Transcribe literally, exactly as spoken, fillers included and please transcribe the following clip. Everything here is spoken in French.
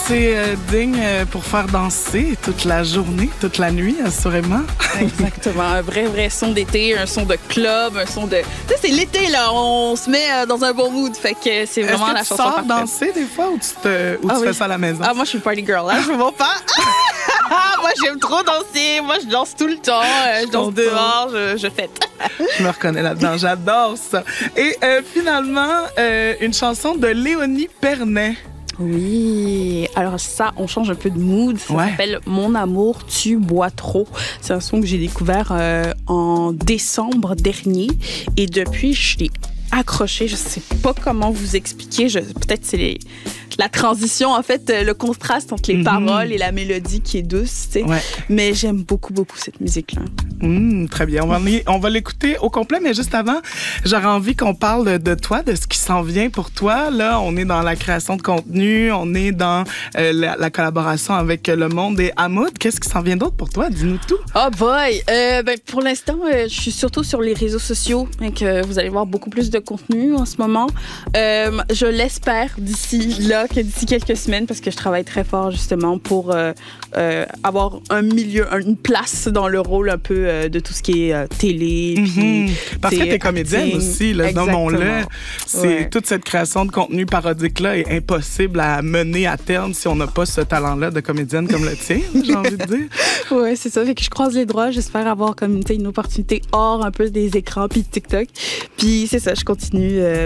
c'est euh, digne euh, pour faire danser toute la journée, toute la nuit, assurément. Exactement. Un vrai, vrai son d'été, un son de club, un son de... Tu sais, c'est l'été, là. On se met euh, dans un bon mood. Fait que c'est vraiment Est-ce que la tu chanson sors parfaite. danser des fois ou tu, te, ou Ah tu oui. fais ça à la maison? Ah, moi, je suis une party girl. Là, je me vois pas. Moi, j'aime trop danser. Moi, je danse tout le temps. Euh, je danse Content. dehors. Je, je fête. Je me reconnais là-dedans, j'adore ça. Et euh, finalement, euh, une chanson de Léonie Pernet. Oui, alors ça, on change un peu de mood. Ça Ouais. s'appelle Mon amour, tu bois trop. C'est un son que j'ai découvert euh, en décembre dernier. Et depuis, je l'ai accroché. Je sais pas comment vous expliquer. Je, peut-être c'est les, la transition, en fait, le contraste entre les Mm-hmm. paroles et la mélodie qui est douce. Tu sais. Ouais. Mais j'aime beaucoup, beaucoup cette musique-là. Mmh, très bien. On va, on va l'écouter au complet, mais juste avant, j'aurais envie qu'on parle de toi, de ce qui s'en vient pour toi. Là, on est dans la création de contenu, on est dans euh, la, la collaboration avec Le Monde et Hamoud. Qu'est-ce qui s'en vient d'autre pour toi? Dis-nous tout. Oh boy! Euh, ben, pour l'instant, euh, je suis surtout sur les réseaux sociaux. Donc, euh, vous allez voir beaucoup plus de contenu en ce moment. Euh, je l'espère d'ici là, que d'ici quelques semaines, parce que je travaille très fort justement pour euh, euh, avoir un milieu, une place dans le rôle un peu euh, de tout ce qui est euh, télé. Mm-hmm. Puis, Parce que t'sais, t'es comédienne acting. aussi, là, nommons-le. Exactement. C'est Ouais. toute cette création de contenu parodique-là est impossible à mener à terme si on n'a pas ce talent-là de comédienne comme le tien, j'ai envie de dire. Ouais, c'est ça. Fait que je croise les doigts. J'espère avoir comme, tu sais, une opportunité hors un peu des écrans puis de TikTok. Puis c'est ça, je continue. Euh,